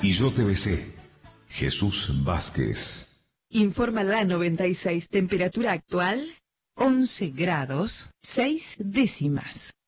Y yo te besé. Jesús Vázquez. Informa la 96, temperatura actual 11 grados 6 décimas.